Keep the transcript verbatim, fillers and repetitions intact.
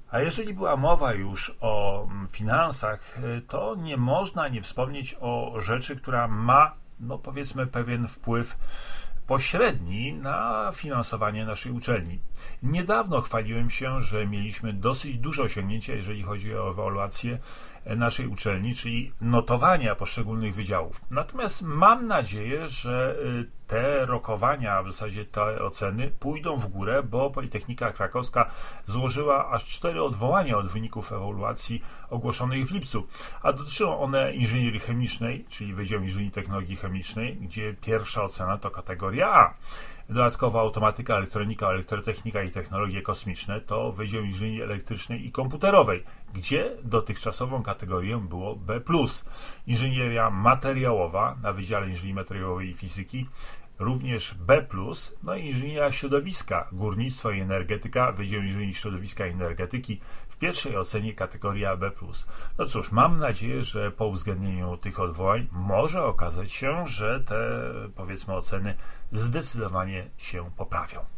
A jeżeli była mowa już o finansach, to nie można nie wspomnieć o rzeczy, która ma, no powiedzmy, pewien wpływ pośredni na finansowanie naszej uczelni. Niedawno chwaliłem się, że mieliśmy dosyć duże osiągnięcia, jeżeli chodzi o ewaluację naszej uczelni, czyli notowania poszczególnych wydziałów. Natomiast mam nadzieję, że te rokowania, w zasadzie te oceny pójdą w górę, bo Politechnika Krakowska złożyła aż cztery odwołania od wyników ewaluacji ogłoszonych w lipcu, a dotyczą one inżynierii chemicznej, czyli Wydział Inżynierii Technologii Chemicznej, gdzie pierwsza ocena to kategoria A. Dodatkowo automatyka, elektronika, elektrotechnika i technologie kosmiczne to Wydział Inżynierii Elektrycznej i Komputerowej, gdzie dotychczasową kategorią było B plus. Inżynieria materiałowa na Wydziale Inżynierii Materiałowej i Fizyki również B plus, no i inżynieria środowiska, górnictwo i energetyka, Wydział Inżynierii Środowiska i Energetyki w pierwszej ocenie kategoria B plus. No cóż, mam nadzieję, że po uwzględnieniu tych odwołań może okazać się, że te, powiedzmy, oceny zdecydowanie się poprawią.